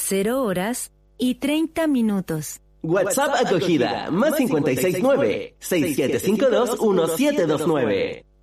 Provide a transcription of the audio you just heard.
0 horas y 30 minutos. WhatsApp acogida, más 569-6752-1729.